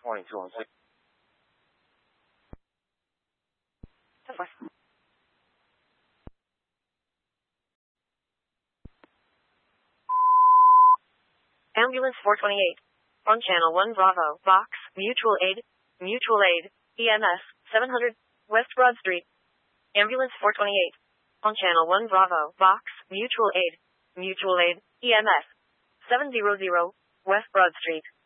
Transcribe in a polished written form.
22 on 6. Ambulance 428. On channel 1 Bravo, box, mutual aid, EMS, 700, West Broad Street. Ambulance 428. On channel 1 Bravo, box, mutual aid, EMS, 700, West Broad Street.